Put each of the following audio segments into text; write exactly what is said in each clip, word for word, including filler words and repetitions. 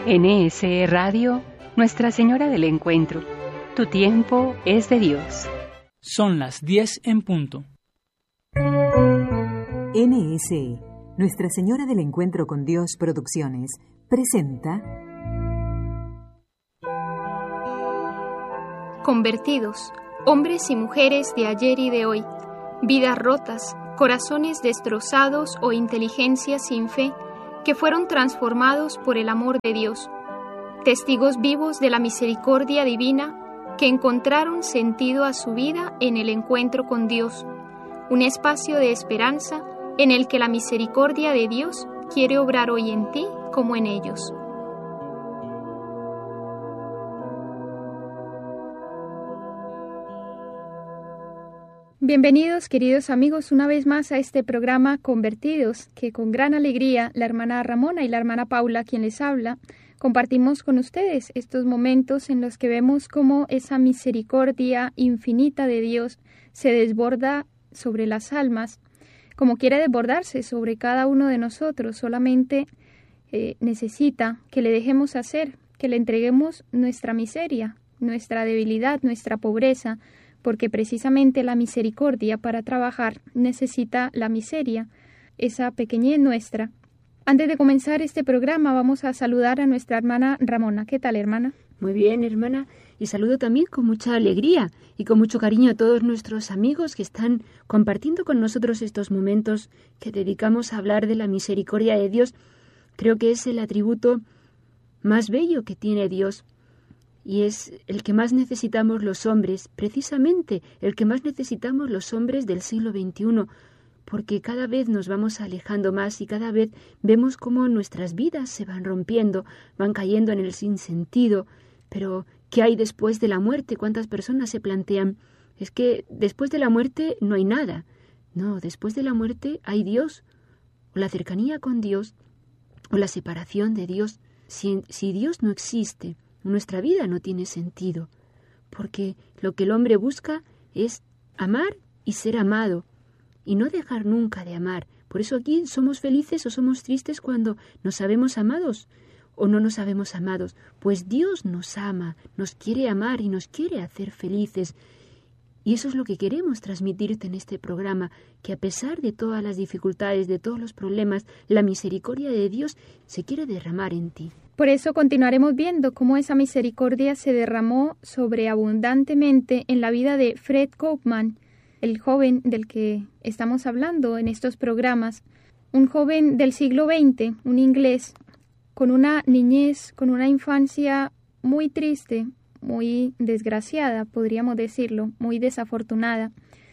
N S E Radio, Nuestra Señora del Encuentro. Tu tiempo es de Dios. Son las diez en punto. N S E, Nuestra Señora del Encuentro con Dios Producciones, presenta Convertidos, hombres y mujeres de ayer y de hoy, vidas rotas, corazones destrozados o inteligencia sin fe, que fueron transformados por el amor de Dios, testigos vivos de la misericordia divina que encontraron sentido a su vida en el encuentro con Dios, un espacio de esperanza en el que la misericordia de Dios quiere obrar hoy en ti como en ellos. Bienvenidos, queridos amigos, una vez más a este programa Convertidos, que con gran alegría la hermana Ramona y la hermana Paula, quien les habla, compartimos con ustedes estos momentos en los que vemos cómo esa misericordia infinita de Dios se desborda sobre las almas, como quiere desbordarse sobre cada uno de nosotros. Solamente eh, necesita que le dejemos hacer, que le entreguemos nuestra miseria, nuestra debilidad, nuestra pobreza, porque precisamente la misericordia para trabajar necesita la miseria, esa pequeñez nuestra. Antes de comenzar este programa vamos a saludar a nuestra hermana Ramona. ¿Qué tal, hermana? Muy bien, hermana, y saludo también con mucha alegría y con mucho cariño a todos nuestros amigos que están compartiendo con nosotros estos momentos que dedicamos a hablar de la misericordia de Dios. Creo que es el atributo más bello que tiene Dios. Y es el que más necesitamos los hombres, precisamente el que más necesitamos los hombres del siglo veintiuno, porque cada vez nos vamos alejando más y cada vez vemos cómo nuestras vidas se van rompiendo, van cayendo en el sinsentido. Pero, ¿qué hay después de la muerte? ¿Cuántas personas se plantean? Es que después de la muerte no hay nada. No, después de la muerte hay Dios, o la cercanía con Dios, o la separación de Dios. Si, si Dios no existe, nuestra vida no tiene sentido, porque lo que el hombre busca es amar y ser amado, y no dejar nunca de amar. Por eso aquí somos felices o somos tristes cuando nos sabemos amados o no nos sabemos amados. Pues Dios nos ama, nos quiere amar y nos quiere hacer felices. Y eso es lo que queremos transmitirte en este programa, que a pesar de todas las dificultades, de todos los problemas, la misericordia de Dios se quiere derramar en ti. Por eso continuaremos viendo cómo esa misericordia se derramó sobreabundantemente en la vida de Fred Kaufman, el joven del que estamos hablando en estos programas, un joven del siglo veinte, un inglés, con una niñez, con una infancia muy triste, muy desgraciada, podríamos decirlo, muy desafortunada,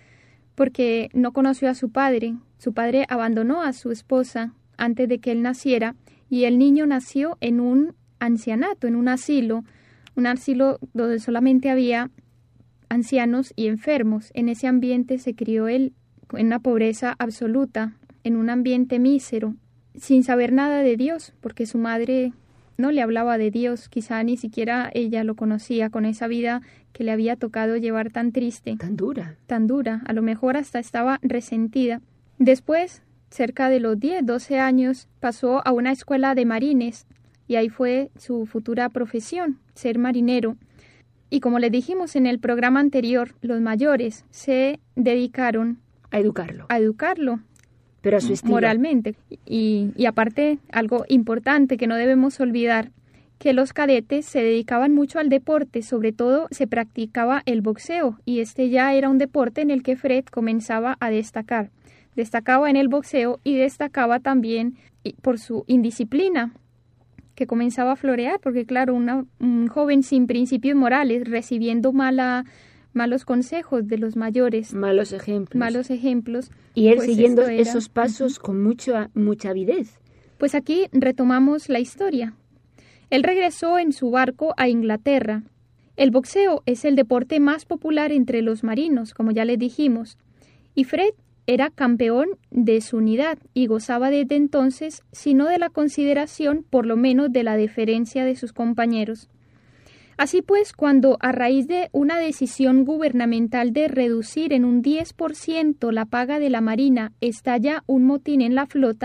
porque no conoció a su padre. Su padre abandonó a su esposa antes de que él naciera, y el niño nació en un ancianato, en un asilo, un asilo donde solamente había ancianos y enfermos. En ese ambiente se crió él, en una pobreza absoluta, en un ambiente mísero, sin saber nada de Dios, porque su madre no le hablaba de Dios, quizá ni siquiera ella lo conocía, con esa vida que le había tocado llevar tan triste. Tan dura. Tan dura, a lo mejor hasta estaba resentida. Después, cerca de los diez, doce años, pasó a una escuela de marines y ahí fue su futura profesión, ser marinero. Y como les dijimos en el programa anterior, los mayores se dedicaron a educarlo. A educarlo. Pero a su estilo. Moralmente. Y, y aparte, algo importante que no debemos olvidar, que los cadetes se dedicaban mucho al deporte, sobre todo se practicaba el boxeo, y este ya era un deporte en el que Fred comenzaba a destacar. Destacaba en el boxeo y destacaba también por su indisciplina, que comenzaba a florear, porque claro, una, un joven sin principios morales, recibiendo mala, malos consejos de los mayores. Malos ejemplos. Malos ejemplos. Y él pues siguiendo era, esos pasos uh-huh. con mucha, mucha avidez. Pues aquí retomamos la historia. Él regresó en su barco a Inglaterra. El boxeo es el deporte más popular entre los marinos, como ya les dijimos, y Fred era campeón de su unidad y gozaba desde entonces, si no de la consideración, por lo menos de la deferencia de sus compañeros. Así pues, cuando a raíz de una decisión gubernamental de reducir en un diez por ciento la paga de la marina estalla un motín en la flota,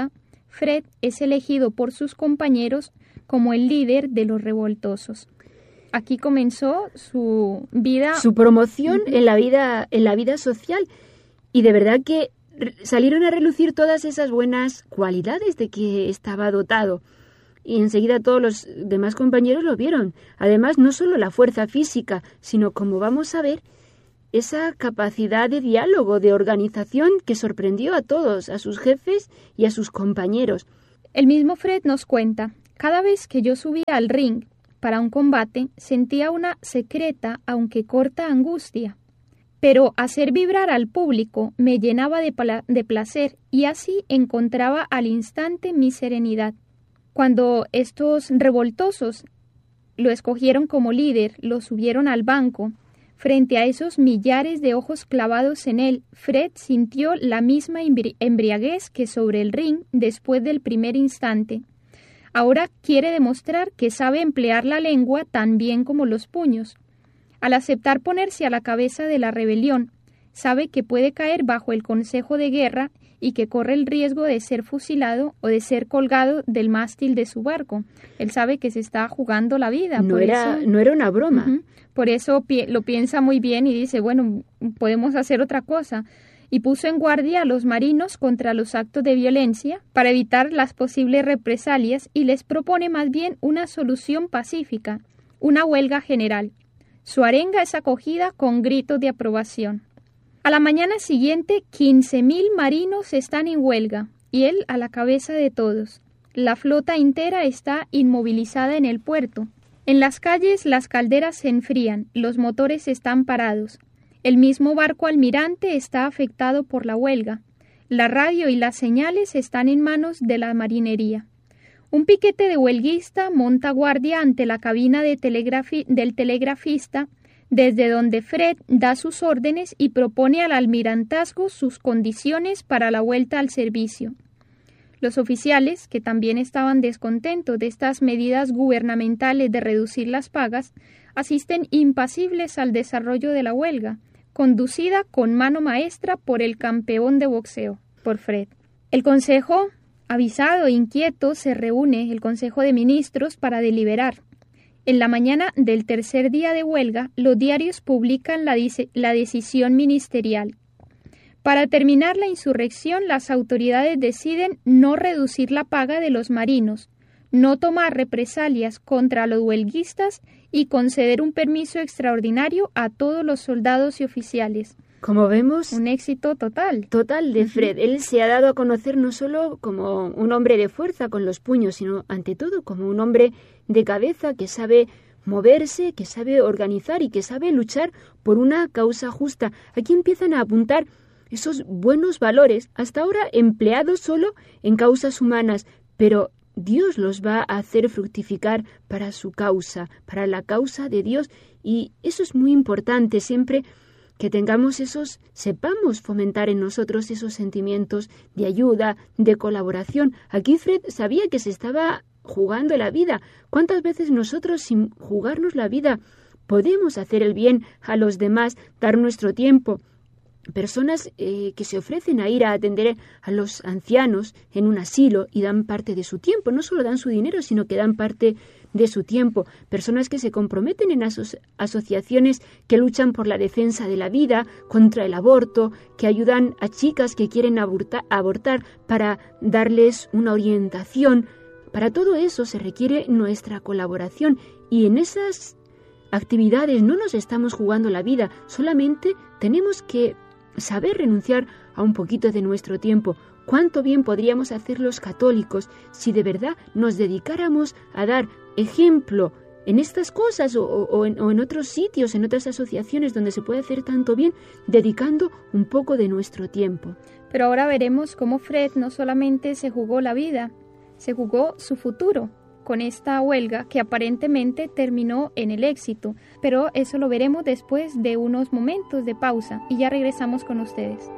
Fred es elegido por sus compañeros como el líder de los revoltosos. Aquí comenzó su vida, su promoción en la vida, en la vida social, y de verdad que salieron a relucir todas esas buenas cualidades de que estaba dotado. Y enseguida todos los demás compañeros lo vieron. Además, no solo la fuerza física, sino, como vamos a ver, esa capacidad de diálogo, de organización que sorprendió a todos, a sus jefes y a sus compañeros. El mismo Fred nos cuenta: cada vez que yo subía al ring para un combate, sentía una secreta, aunque corta, angustia. Pero hacer vibrar al público me llenaba de, pla- de placer, y así encontraba al instante mi serenidad. Cuando estos revoltosos lo escogieron como líder, lo subieron al banco, frente a esos millares de ojos clavados en él, Fred sintió la misma embri- embriaguez que sobre el ring después del primer instante. Ahora quiere demostrar que sabe emplear la lengua tan bien como los puños. Al aceptar ponerse a la cabeza de la rebelión, sabe que puede caer bajo el consejo de guerra y que corre el riesgo de ser fusilado o de ser colgado del mástil de su barco. Él sabe que se está jugando la vida. No, por era, eso, no era una broma. Uh-huh, por eso pi- lo piensa muy bien y dice, bueno, podemos hacer otra cosa. Y puso en guardia a los marinos contra los actos de violencia para evitar las posibles represalias, y les propone más bien una solución pacífica, una huelga general. Su arenga es acogida con gritos de aprobación. A la mañana siguiente, quince mil marinos están en huelga, y él a la cabeza de todos. La flota entera está inmovilizada en el puerto. En las calles las calderas se enfrían, los motores están parados. El mismo barco almirante está afectado por la huelga. La radio y las señales están en manos de la marinería. Un piquete de huelguista monta guardia ante la cabina de telegrafi- del telegrafista, desde donde Fred da sus órdenes y propone al almirantazgo sus condiciones para la vuelta al servicio. Los oficiales, que también estaban descontentos de estas medidas gubernamentales de reducir las pagas, asisten impasibles al desarrollo de la huelga, conducida con mano maestra por el campeón de boxeo, por Fred. El Consejo, avisado e inquieto, se reúne, el Consejo de Ministros, para deliberar. En la mañana del tercer día de huelga, los diarios publican la, dice, la decisión ministerial. Para terminar la insurrección, las autoridades deciden no reducir la paga de los marinos, no tomar represalias contra los huelguistas y conceder un permiso extraordinario a todos los soldados y oficiales. Como vemos, un éxito total. Total de Fred. Uh-huh. Él se ha dado a conocer no solo como un hombre de fuerza con los puños, sino ante todo como un hombre de cabeza que sabe moverse, que sabe organizar y que sabe luchar por una causa justa. Aquí empiezan a apuntar esos buenos valores, hasta ahora empleados solo en causas humanas, pero Dios los va a hacer fructificar para su causa, para la causa de Dios, y eso es muy importante siempre, que tengamos esos, sepamos fomentar en nosotros esos sentimientos de ayuda, de colaboración. Aquí Fred sabía que se estaba jugando la vida. ¿Cuántas veces nosotros, sin jugarnos la vida, podemos hacer el bien a los demás, dar nuestro tiempo? Personas eh, que se ofrecen a ir a atender a los ancianos en un asilo y dan parte de su tiempo, no solo dan su dinero, sino que dan parte de su tiempo. Personas que se comprometen en aso- asociaciones que luchan por la defensa de la vida, contra el aborto, que ayudan a chicas que quieren aborta- abortar para darles una orientación. Para todo eso se requiere nuestra colaboración, y en esas actividades no nos estamos jugando la vida, solamente tenemos que saber renunciar a un poquito de nuestro tiempo. ¿Cuánto bien podríamos hacer los católicos si de verdad nos dedicáramos a dar ejemplo en estas cosas o, o, en, o en otros sitios, en otras asociaciones donde se puede hacer tanto bien, dedicando un poco de nuestro tiempo? Pero ahora veremos cómo Fred no solamente se jugó la vida, se jugó su futuro con esta huelga que aparentemente terminó en el éxito, pero eso lo veremos después de unos momentos de pausa y ya regresamos con ustedes.